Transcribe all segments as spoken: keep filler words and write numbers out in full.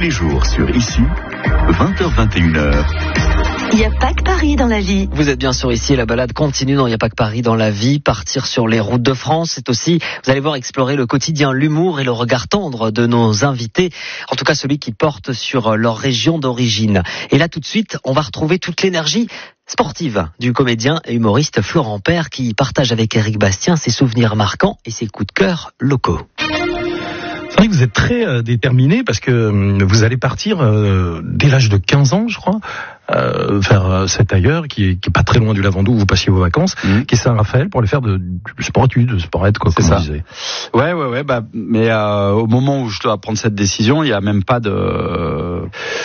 les jours sur Ici, vingt heures vingt et une heures. Il n'y a pas que Paris dans la vie. Vous êtes bien sûr ici et la balade continue dans Il n'y a pas que Paris dans la vie. Partir sur les routes de France, c'est aussi, vous allez voir, explorer le quotidien, l'humour et le regard tendre de nos invités. En tout cas, celui qui porte sur leur région d'origine. Et là, tout de suite, on va retrouver toute l'énergie sportive du comédien et humoriste Florent Père qui partage avec Éric Bastien ses souvenirs marquants et ses coups de cœur locaux. C'est vrai que vous êtes très euh, déterminé parce que euh, vous allez partir euh, dès l'âge de quinze ans, je crois, euh, faire euh, cet ailleurs qui est, qui est pas très loin du Lavandou où vous passiez vos vacances, mmh. qui est Saint-Raphaël, pour aller faire de, de sport-études, de sport-être, quoi, comme on disait. Ouais, ouais, ouais. Bah, mais euh, au moment où je dois prendre cette décision, il y a même pas de. Euh,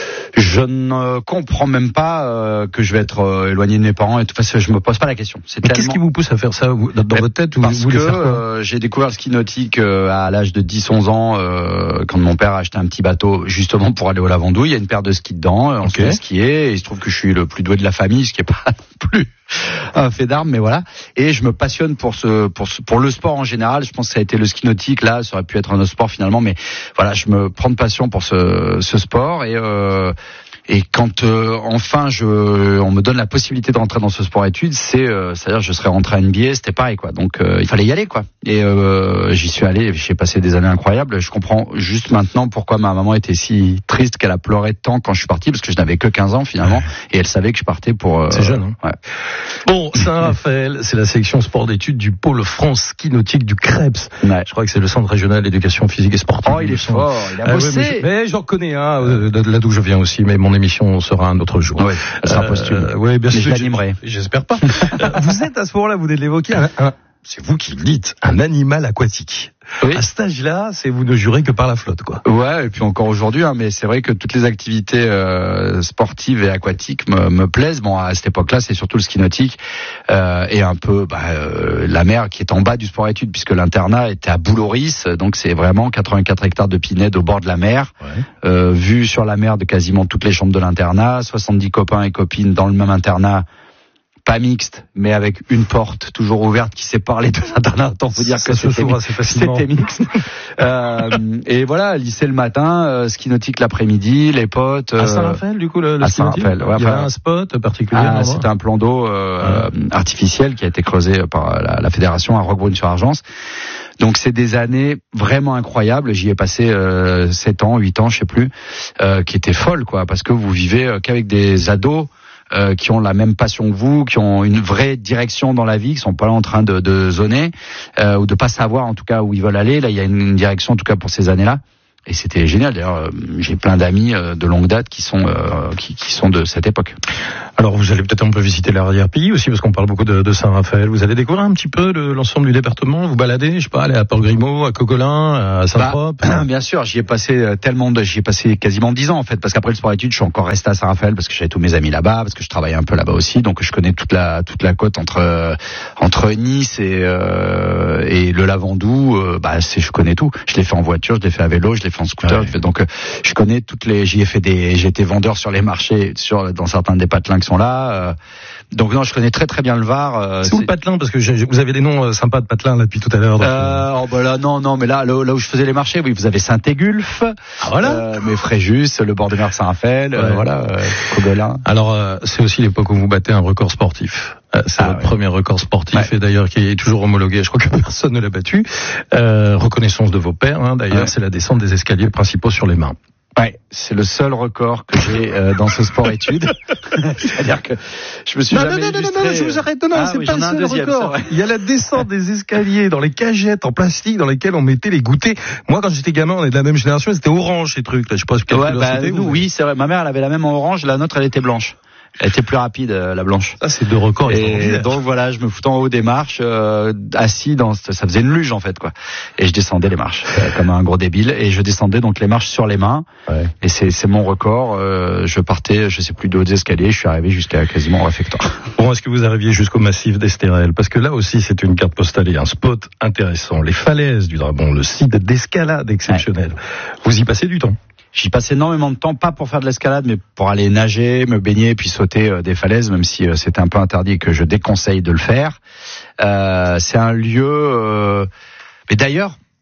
je ne comprends même pas euh, que je vais être euh, éloigné de mes parents et tout. Enfin, je me pose pas la question. C'est tellement... Qu'est-ce qui vous pousse à faire ça vous, dans mais votre tête ou Parce vous que faire euh, j'ai découvert le ski nautique euh, à l'âge de dix onze ans euh, quand mon père a acheté un petit bateau justement pour aller au Lavandou. Il y a une paire de skis dedans. On okay. se met skier et il se trouve que je suis le plus doué de la famille, ce qui est pas plus un fait d'armes, mais voilà. Et je me passionne pour ce, pour ce, pour le sport en général. Je pense que ça a été le ski nautique. Là, ça aurait pu être un autre sport finalement, mais voilà, je me prends de passion pour ce, ce sport et euh, Et quand euh, enfin je, on me donne la possibilité de rentrer dans ce sport-études, c'est, euh, c'est-à-dire je serais rentré à N B A, c'était pareil quoi. Donc euh, il fallait y aller quoi. Et euh, j'y suis allé, j'ai passé des années incroyables. Je comprends juste maintenant pourquoi ma maman était si triste qu'elle a pleuré tant quand je suis parti, parce que je n'avais que quinze ans finalement, et elle savait que je partais pour. Euh, c'est jeune. Hein. Ouais. Bon, Saint-Raphaël, c'est la section sport d'études du pôle France ski nautique du Creps. Ouais. Je crois que c'est le centre régional d'éducation physique et sportive. Oh, il est fort, il a ah, bossé. Ouais, mais, mais j'en connais un, hein, là d'où je viens aussi, mais mon émission sera un autre jour. Oui, ça sera posthume. Euh, oui, bien mais sûr. Je l'animerai. J'espère pas. Vous êtes à ce moment-là, vous venez de l'évoquer, un, un, c'est vous qui le dites, un animal aquatique. Oui. À cet âge-là, c'est vous ne jurez que par la flotte, quoi. Ouais, et puis encore aujourd'hui, hein, mais c'est vrai que toutes les activités euh, sportives et aquatiques me, me plaisent. Bon, à cette époque-là, c'est surtout le ski nautique euh, et un peu bah, euh, la mer qui est en bas du sport-études, puisque l'internat était à Bouloris, donc c'est vraiment quatre-vingt-quatre hectares de pinède au bord de la mer, ouais. euh, vue sur la mer de quasiment toutes les chambres de l'internat, soixante-dix copains et copines dans le même internat. Pas mixte, mais avec une porte toujours ouverte qui sépare les deux internats. Autant vous dire ça que se c'était, assez facilement. C'était mixte. euh, et voilà, lycée le matin, euh, ski nautique l'après-midi, les potes. Euh, à Saint-Raphaël, du coup, le, le à ski nautique. Saint-Raphaël, ouais, il y avait un spot particulier. Ah, c'était un plan d'eau euh, ouais. artificiel qui a été creusé par la, la fédération à Roquebrune-sur-Argence. Donc c'est des années vraiment incroyables. J'y ai passé euh, sept ans, huit ans, je sais plus, euh, qui étaient folles, quoi, parce que vous vivez euh, qu'avec des ados. Euh, qui ont la même passion que vous, qui ont une vraie direction dans la vie, qui sont pas là en train de, de zoner euh, ou de pas savoir en tout cas où ils veulent aller. Là, il y a une, une direction en tout cas pour ces années-là. Et c'était génial. D'ailleurs, j'ai plein d'amis de longue date qui sont euh, qui, qui sont de cette époque. Alors, vous allez peut-être un peu visiter l'arrière-pays aussi, parce qu'on parle beaucoup de, de Saint-Raphaël. Vous allez découvrir un petit peu le, l'ensemble du département. Vous baladez, je sais pas, aller à Port-Grimaud, à Coquelin, à Saint-Trope. Bah, bien sûr, j'y ai passé tellement de, j'y ai passé quasiment dix ans en fait, parce qu'après le sport-études, je suis encore resté à Saint-Raphaël parce que j'avais tous mes amis là-bas, parce que je travaillais un peu là-bas aussi, donc je connais toute la toute la côte entre entre Nice et euh, et le Lavandou. Euh, bah, c'est, je connais tout. Je l'ai fait en voiture, je l'ai fait à vélo, je l'ai fait en scooter. Ouais. Donc euh, je connais toutes les, j'y ai fait des, j'ai été vendeur sur les marchés, sur dans certains des patelins qui sont là. Euh, donc non, je connais très très bien le Var. Euh, c'est où le patelin, parce que j'ai, vous avez des noms euh, sympas de patelins là depuis tout à l'heure. Donc, euh, oh bah là non non, mais là là, là où je faisais les marchés, oui, vous avez Saint-Égulf, ah, voilà, euh, mais Fréjus, le bord de mer de Saint-Raphaël, ouais. euh, voilà, euh, Coquelin. Alors euh, c'est aussi l'époque où vous battez un record sportif. C'est ah, votre ouais. premier record sportif, ouais. et d'ailleurs qui est toujours homologué. Je crois que personne ne l'a battu. Euh, reconnaissance de vos pairs, hein, d'ailleurs, ouais. c'est la descente des escaliers principaux sur les mains. Ouais, c'est le seul record que j'ai euh, dans ce sport-études. C'est-à-dire que je me suis non, jamais non, non, illustré... non, non, je vous arrête. Non, non, ah, c'est oui, pas le seul deuxième, record. Il y a la descente des escaliers dans les cagettes en plastique dans lesquelles on mettait les goûters. Moi, quand j'étais gamin, on est de la même génération, c'était orange ces trucs. Là, je sais pas ce ouais, bah, nous, oui, c'est vrai. Ma mère, elle avait la même en orange, la nôtre, elle était blanche. Elle était plus rapide, euh, la blanche. Ça, c'est deux records. Et donc voilà, je me foutais en haut des marches, euh, assis dans, ça faisait une luge en fait quoi. Et je descendais les marches euh, comme un gros débile. Et je descendais donc les marches sur les mains. Ouais. Et c'est, c'est mon record. Euh, je partais, je sais plus de hautes escaliers. Je suis arrivé jusqu'à quasiment au réfectoire. Bon, est-ce que vous arriviez jusqu'au massif d'Estérel? Parce que là aussi, c'est une carte postale et un spot intéressant. Les falaises du Drabon, le site d'escalade exceptionnel. Ouais. Vous y passez du temps? J'y passe énormément de temps, pas pour faire de l'escalade, mais pour aller nager, me baigner, puis sauter euh, des falaises, même si euh, c'était un peu interdit et que je déconseille de le faire. Euh, c'est un lieu... Euh... Mais d'ailleurs,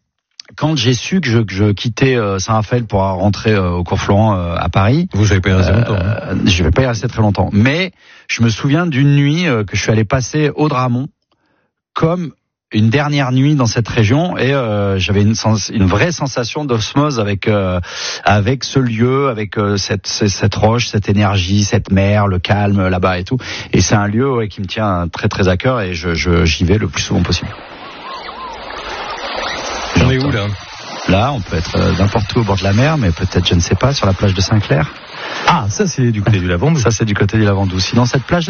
quand j'ai su que je, que je quittais euh, Saint-Raphaël pour rentrer euh, au cours Florent euh, à Paris, vous n'avez pas y rester longtemps. Hein. Euh, je vais pas y rester très longtemps. Mais je me souviens d'une nuit euh, que je suis allé passer au Dramont comme une dernière nuit dans cette région et euh, j'avais une, sens, une vraie sensation d'osmose avec euh, avec ce lieu, avec euh, cette, cette roche, cette énergie, cette mer, le calme là-bas et tout. Et c'est un lieu ouais, qui me tient très très à cœur et je, je j'y vais le plus souvent possible. On est où là ? Là, on peut être euh, n'importe où au bord de la mer, mais peut-être, je ne sais pas, sur la plage de Saint-Clair. Ah, ça c'est du côté du Lavandou. Ça c'est du côté du Lavandou. Sinon cette plage-là ?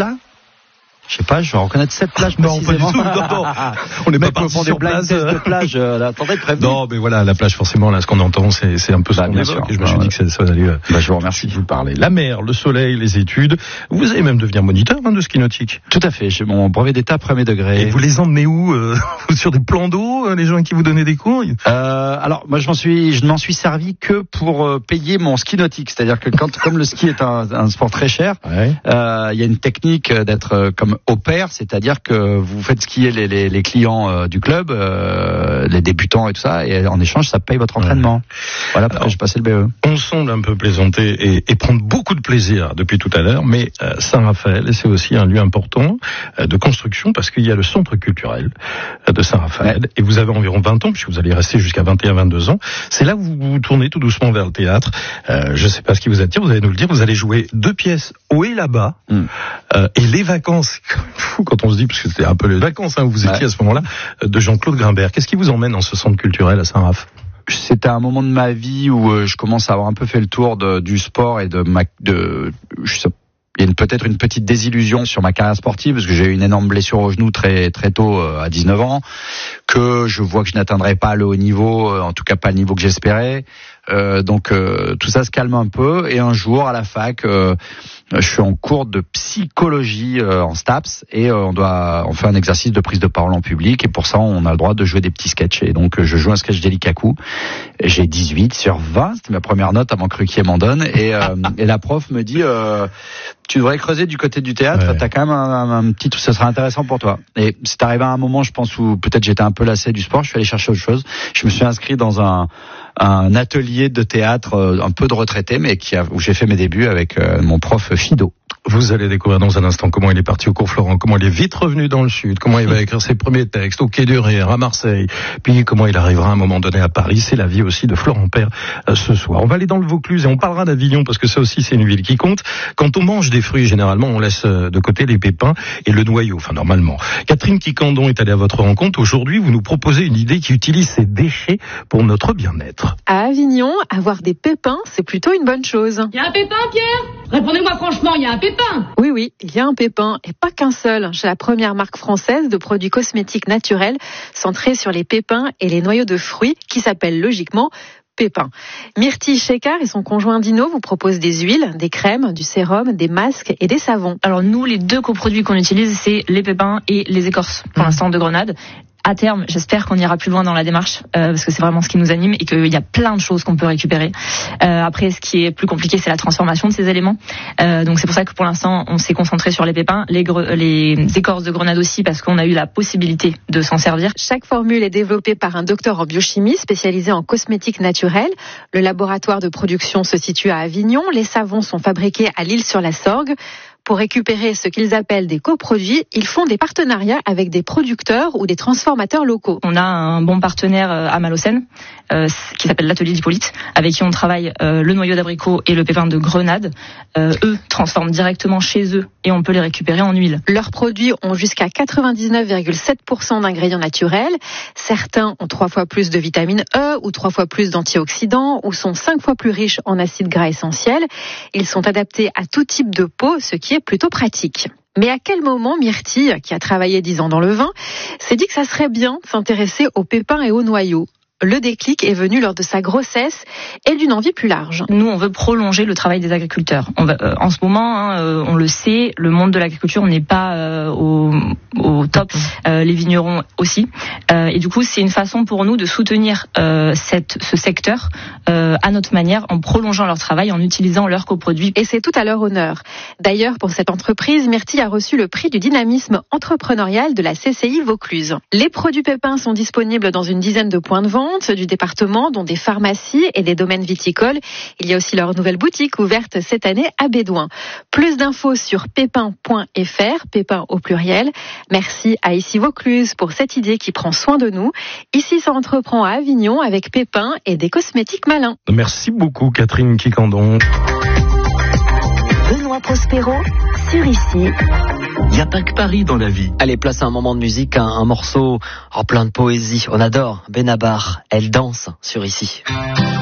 Je sais pas, je vais reconnaître cette plage non, pas du tout. Non, non. On n'est pas parti sur place. De plage. Euh, attendez, prévenez. Non, mais voilà, la plage, forcément, là, ce qu'on entend, c'est, c'est un peu ce bah, qu'on évoque. Et je me suis bah, dit que ça, ça allait. Euh, bah, je vous remercie de vous parler. La mer, le soleil, les études. Vous allez même devenir moniteur hein, de ski nautique. Tout à fait. J'ai mon brevet d'état premier degré. Et vous les emmenez où euh, sur des plans d'eau, euh, les gens qui vous donnaient des cours euh, Alors, moi, je m'en suis, je ne m'en suis servi que pour euh, payer mon ski nautique. C'est-à-dire que quand, comme le ski est un, un sport très cher, il ouais. euh, y a une technique d'être euh, comme au pair, c'est-à-dire C'est-à-dire que vous faites skier les, les, les clients euh, du club, euh, les débutants et tout ça, et en échange, ça paye votre entraînement. Ouais. Voilà pourquoi j'ai passé le B E. On semble un peu plaisanter et, et prendre beaucoup de plaisir depuis tout à l'heure, mais euh, Saint-Raphaël, c'est aussi un lieu important euh, de construction parce qu'il y a le centre culturel euh, de Saint-Raphaël, ouais. et vous avez environ vingt ans, puisque vous allez rester jusqu'à vingt et un à vingt-deux ans. C'est là où vous vous tournez tout doucement vers le théâtre. Euh, je ne sais pas ce qui vous attire, vous allez nous le dire. Vous allez jouer deux pièces haut et là-bas, mm. euh, et les vacances, fou quand on se dit, parce que c'était un peu les vacances hein, où vous étiez ouais. à ce moment-là, de Jean-Claude Grimbert. Qu'est-ce qui vous emmène dans ce centre culturel à Saint-Raph ? C'était un moment de ma vie où euh, je commence à avoir un peu fait le tour de, du sport et de ma... De, je sais, il y a une, peut-être une petite désillusion sur ma carrière sportive parce que j'ai eu une énorme blessure au genou très très tôt euh, à dix-neuf ans, que je vois que je n'atteindrai pas le haut niveau, euh, en tout cas pas le niveau que j'espérais. Euh, donc euh, tout ça se calme un peu et un jour à la fac euh, je suis en cours de psychologie euh, en STAPS et euh, on doit on fait un exercice de prise de parole en public et pour ça on a le droit de jouer des petits sketchs et donc euh, je joue un sketch d'Elikaku. J'ai dix-huit sur vingt, c'était ma première note avant que Ruquier m'en donne et, euh, et la prof me dit euh, tu devrais creuser du côté du théâtre, ouais. t'as quand même un, un, un petit, ça sera intéressant pour toi. Et c'est arrivé à un moment, je pense, où peut-être j'étais un peu lassé du sport, je suis allé chercher autre chose. Je me suis inscrit dans un, un atelier de théâtre un peu de retraité, mais qui a, où j'ai fait mes débuts avec euh, mon prof Fido. Vous allez découvrir dans un instant comment il est parti au cours Florent, comment il est vite revenu dans le sud, comment il va écrire ses premiers textes au Quai du Rire, à Marseille, puis comment il arrivera à un moment donné à Paris. C'est la vie aussi de Florent Père euh, ce soir. On va aller dans le Vaucluse et on parlera d'Avignon parce que ça aussi c'est une ville qui compte. Quand on mange des fruits, généralement on laisse de côté les pépins et le noyau, enfin normalement. Catherine Quicandon est allée à votre rencontre. Aujourd'hui, vous nous proposez une idée qui utilise ces déchets pour notre bien-être. À Avignon, avoir des pépins, c'est plutôt une bonne chose. Il y a un pépin, Pierre ? Répondez-moi franchement, il y a un pépin ? Oui, oui, il y a un pépin, et pas qu'un seul, chez la première marque française de produits cosmétiques naturels centrés sur les pépins et les noyaux de fruits, qui s'appelle logiquement Pépin. Myrtille Chekar et son conjoint Dino vous proposent des huiles, des crèmes, du sérum, des masques et des savons. Alors nous, les deux coproduits qu'on utilise, c'est les pépins et les écorces, pour mmh. l'instant de grenade. À terme, j'espère qu'on ira plus loin dans la démarche, euh, parce que c'est vraiment ce qui nous anime et qu'il y a plein de choses qu'on peut récupérer. Euh, après, ce qui est plus compliqué, c'est la transformation de ces éléments. Euh, donc c'est pour ça que pour l'instant, on s'est concentré sur les pépins, les, gre- les écorces de grenade aussi, parce qu'on a eu la possibilité de s'en servir. Chaque formule est développée par un docteur en biochimie spécialisé en cosmétiques naturelles. Le laboratoire de production se situe à Avignon. Les savons sont fabriqués à l'Île-sur-la-Sorgue. Pour récupérer ce qu'ils appellent des coproduits, ils font des partenariats avec des producteurs ou des transformateurs locaux. On a un bon partenaire à Malocène, euh, qui s'appelle l'atelier d'Hippolyte, avec qui on travaille euh, le noyau d'abricot et le pépin de grenade. Euh, eux transforment directement chez eux et on peut les récupérer en huile. Leurs produits ont jusqu'à quatre-vingt-dix-neuf virgule sept pour cent d'ingrédients naturels. Certains ont trois fois plus de vitamine E ou trois fois plus d'antioxydants ou sont cinq fois plus riches en acides gras essentiels. Ils sont adaptés à tout type de peau, ce qui est plutôt pratique. Mais à quel moment Myrtille, qui a travaillé dix ans dans le vin, s'est dit que ça serait bien de s'intéresser aux pépins et aux noyaux ? Le déclic est venu lors de sa grossesse et d'une envie plus large. Nous, on veut prolonger le travail des agriculteurs. On va, euh, en ce moment, hein, euh, on le sait, le monde de l'agriculture n'est pas euh, au, au top. Euh, les vignerons aussi. Euh, et du coup, c'est une façon pour nous de soutenir euh, cette, ce secteur euh, à notre manière, en prolongeant leur travail, en utilisant leurs coproduits. Et c'est tout à leur honneur. D'ailleurs, pour cette entreprise, Myrtille a reçu le prix du dynamisme entrepreneurial de la C C I Vaucluse. Les produits pépins sont disponibles dans une dizaine de points de vente. région, ceux du département, dont des pharmacies et des domaines viticoles. Il y a aussi leur nouvelle boutique ouverte cette année à Bédouin. Plus d'infos sur pépin point f r, Pépin au pluriel. Merci à Ici Vaucluse pour cette idée qui prend soin de nous. Ici, ça entreprend à Avignon avec Pépin et des cosmétiques malins. Merci beaucoup Catherine Kikandon. Benoît Prospero sur Ici. Il n'y a pas que Paris dans la vie. Allez, place à un moment de musique, un, un morceau en plein de poésie. On adore Benabar, elle danse sur Ici.